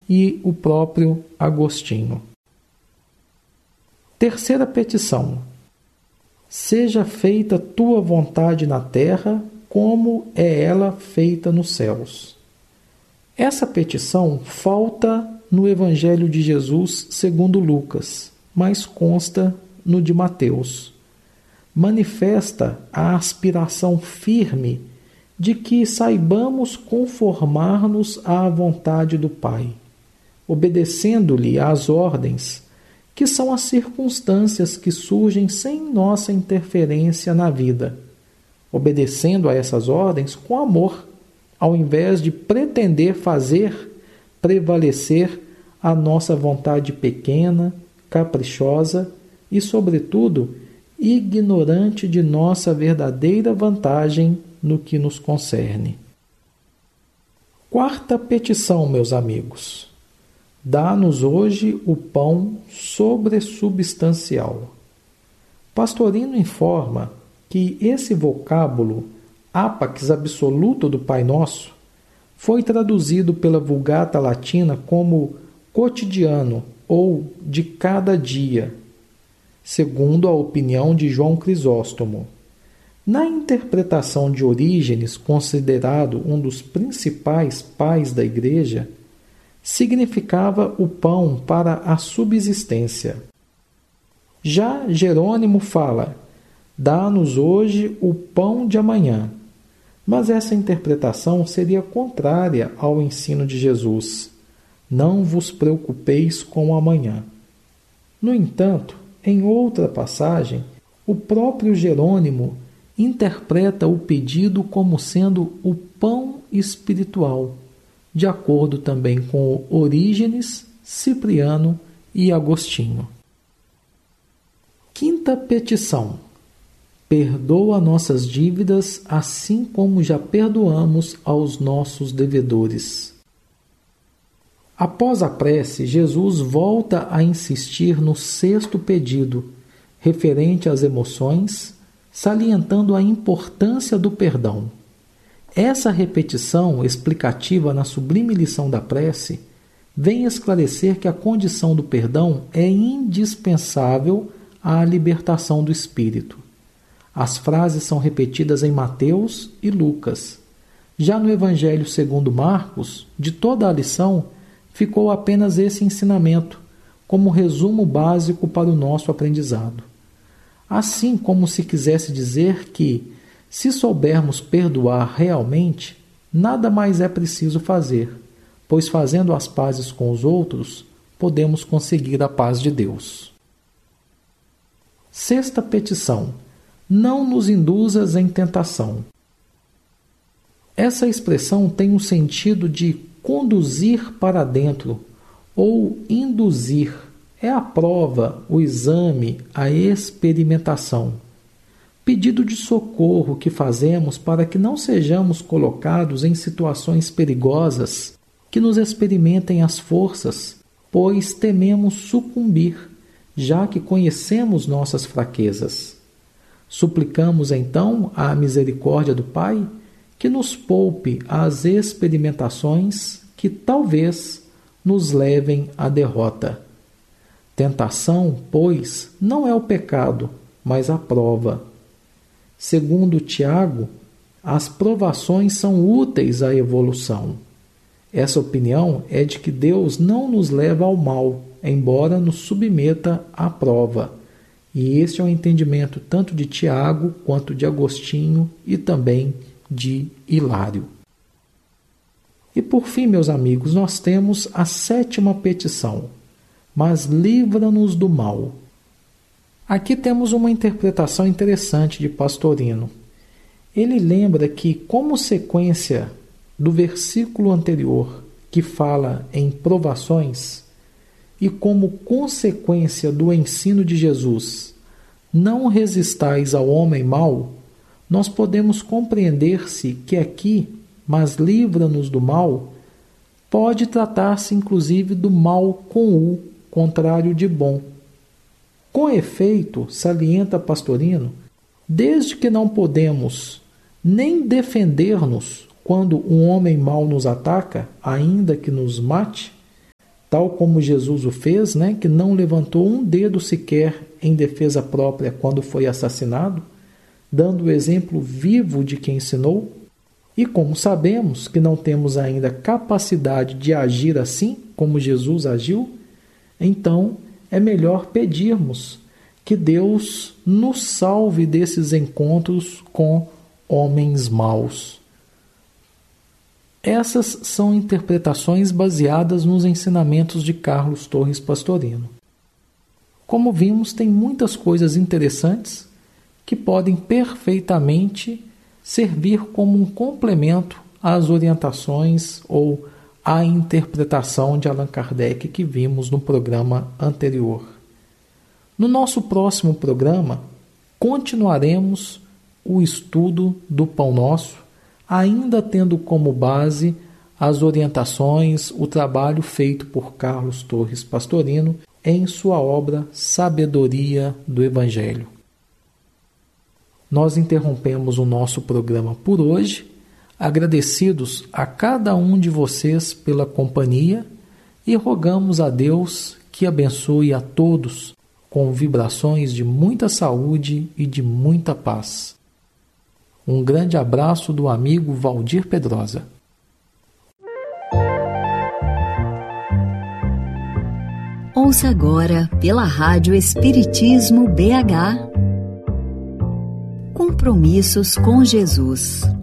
e o próprio Agostinho. Terceira petição: seja feita tua vontade na terra, como é ela feita nos céus. Essa petição falta no Evangelho de Jesus segundo Lucas, mas consta no de Mateus. Manifesta a aspiração firme de que saibamos conformar-nos à vontade do Pai, obedecendo-lhe às ordens, que são as circunstâncias que surgem sem nossa interferência na vida, obedecendo a essas ordens com amor, ao invés de pretender fazer prevalecer a nossa vontade pequena, caprichosa e, sobretudo, ignorante de nossa verdadeira vantagem no que nos concerne. Quarta petição, meus amigos: dá-nos hoje o pão sobresubstancial. Pastorino informa que esse vocábulo, ápax absoluto do Pai Nosso, foi traduzido pela Vulgata Latina como cotidiano ou de cada dia, segundo a opinião de João Crisóstomo. Na interpretação de Orígenes, considerado um dos principais pais da Igreja, significava o pão para a subsistência. Já Jerônimo fala: dá-nos hoje o pão de amanhã. Mas essa interpretação seria contrária ao ensino de Jesus: não vos preocupeis com o amanhã. No entanto, em outra passagem, o próprio Jerônimo interpreta o pedido como sendo o pão espiritual, de acordo também com Orígenes, Cipriano e Agostinho. Quinta petição: perdoa nossas dívidas, assim como já perdoamos aos nossos devedores. Após a prece, Jesus volta a insistir no sexto pedido, referente às emoções, salientando a importância do perdão. Essa repetição explicativa na sublime lição da prece vem esclarecer que a condição do perdão é indispensável à libertação do espírito. As frases são repetidas em Mateus e Lucas. Já no Evangelho segundo Marcos, de toda a lição, ficou apenas esse ensinamento, como resumo básico para o nosso aprendizado. Assim como se quisesse dizer que, se soubermos perdoar realmente, nada mais é preciso fazer, pois fazendo as pazes com os outros, podemos conseguir a paz de Deus. Sexta petição: não nos induzas em tentação. Essa expressão tem o sentido de conduzir para dentro ou induzir. É a prova, o exame, a experimentação. Pedido de socorro que fazemos para que não sejamos colocados em situações perigosas que nos experimentem as forças, pois tememos sucumbir, já que conhecemos nossas fraquezas. Suplicamos então à misericórdia do Pai que nos poupe as experimentações que talvez nos levem à derrota. Tentação, pois, não é o pecado, mas a prova. Segundo Tiago, as provações são úteis à evolução. Essa opinião é de que Deus não nos leva ao mal, embora nos submeta à prova. E este é o entendimento tanto de Tiago quanto de Agostinho e também de Hilário. E por fim, meus amigos, nós temos a sétima petição: mas livra-nos do mal. Aqui temos uma interpretação interessante de Pastorino. Ele lembra que, como sequência do versículo anterior, que fala em provações, e como consequência do ensino de Jesus, não resistais ao homem mau, nós podemos compreender-se que aqui, mas livra-nos do mal, pode tratar-se inclusive do mal com U, contrário de bom. Com efeito, salienta Pastorino, desde que não podemos nem defender-nos quando um homem mau nos ataca, ainda que nos mate, tal como Jesus o fez, né, que não levantou um dedo sequer em defesa própria quando foi assassinado, dando o exemplo vivo de quem ensinou. E como sabemos que não temos ainda capacidade de agir assim como Jesus agiu, então é melhor pedirmos que Deus nos salve desses encontros com homens maus. Essas são interpretações baseadas nos ensinamentos de Carlos Torres Pastorino. Como vimos, tem muitas coisas interessantes que podem perfeitamente servir como um complemento às orientações ou à interpretação de Allan Kardec que vimos no programa anterior. No nosso próximo programa, continuaremos o estudo do Pão Nosso, ainda tendo como base as orientações, o trabalho feito por Carlos Torres Pastorino em sua obra Sabedoria do Evangelho. Nós interrompemos o nosso programa por hoje, agradecidos a cada um de vocês pela companhia e rogamos a Deus que abençoe a todos com vibrações de muita saúde e de muita paz. Um grande abraço do amigo Valdir Pedrosa. Ouça agora pela Rádio Espiritismo BH. Compromissos com Jesus.